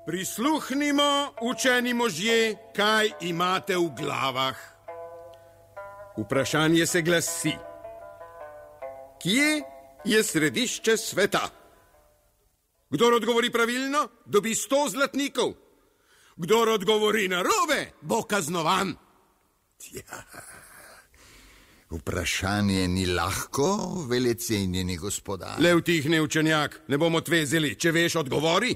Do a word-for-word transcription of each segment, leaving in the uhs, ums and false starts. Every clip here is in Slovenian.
Prisluhnimo, učeni možje, kaj imate v glavah. Vprašanje se glasi: kje je središče sveta? Kdor odgovori pravilno, dobi sto zlatnikov. Kdor odgovori narobe, bo kaznovan. Ja. Vprašanje ni lahko, velecenjeni gospodar. Le utihni, učenjak, ne bomo tvezili. Če veš, odgovori.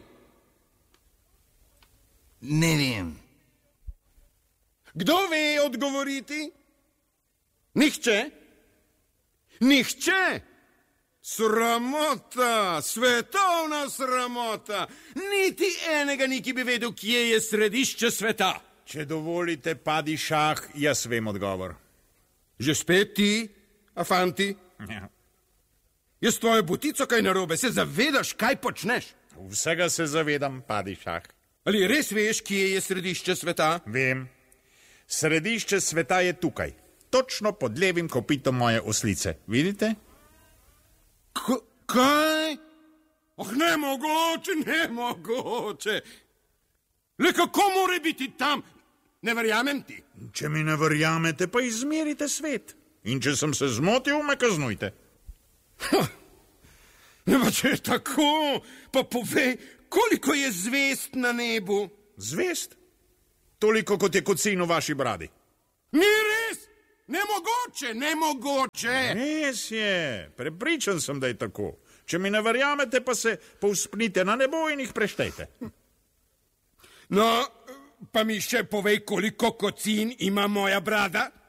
Ne vem. Kdo ve odgovoriti? Nihče? Nihče? Sramota, svetovna sramota. Niti enega ni, ki bi vedel, kje je središče sveta. Če dovolite, padišah, jaz vem odgovor. Že spet ti, a fanti? Ja. Jaz tvojo butico kaj narobe, se zavedaš, kaj počneš? Vsega se zavedam, padišah. Ali res veš, kje je središče sveta? Vem. Središče sveta je tukaj, točno pod levim kopitom moje oslice. Vidite? K kaj? Oh, nemogoče, nemogoče. Le kako more biti tam? Ne verjamem ti. Če mi ne verjamete, pa izmerite svet. In če sem se zmotil, me kaznujte. Ha. Ne, pa če je tako, pa povej, koliko je zvest na nebu? Zvest? Toliko, kot je kocin v vaši bradi. Ni res! Nemogoče, nemogoče! Res je, prepričan sem, da je tako. Če mi ne verjamete, pa se povzpnite na nebo in jih preštejte. No, pa mi še povej, koliko kocin ima moja brada?